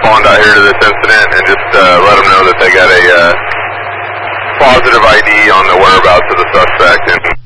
respond out here to this incident and just let them know that they got a positive ID on the whereabouts of the suspect. And